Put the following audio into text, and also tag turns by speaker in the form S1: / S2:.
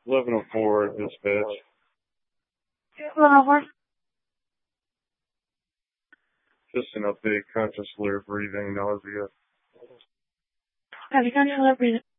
S1: 1104 dispatch.
S2: 1104.
S1: Just an update, conscious alert, breathing, nausea.
S2: Have you conscious alert breathing?